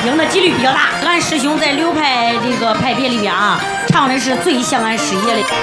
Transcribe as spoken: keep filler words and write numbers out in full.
赢的几率比较大。俺师兄在流派这个派别里边啊，唱的是最像俺师爷的。